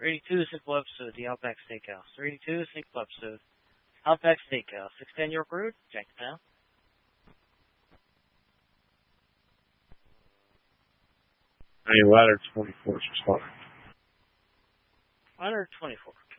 382, simple episode, the Outback Steakhouse. 382, simple episode, Outback Steakhouse. 610 York Road, Jacktown. Ladder 24 is responding. Ladder 24.